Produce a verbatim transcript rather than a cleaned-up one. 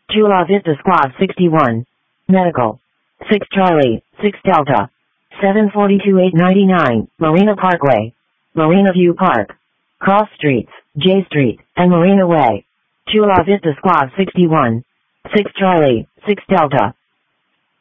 Chula Vista Squad sixty-one. Medical. six Charlie, six Delta. seven forty-two eight ninety-nine, Marina Parkway. Marina View Park. Cross Streets, J Street, and Marina Way. Chula Vista Squad sixty-one. six Charlie, six Delta.